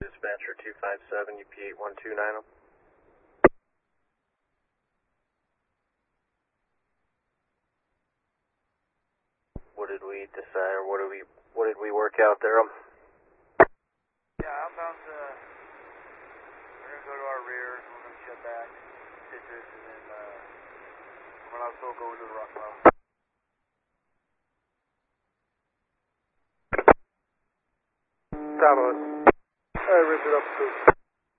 Dispatcher 257, UP8129. What did we decide, or what did we work out there? Yeah, outbound, we're going to go to our rear, we're going to shut back, citrus, and then we're going to also go into the rock pile. Davos. I ripped it up too.